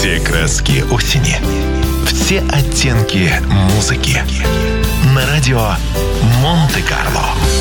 Все краски осени. Все оттенки музыки. На радио Монте-Карло.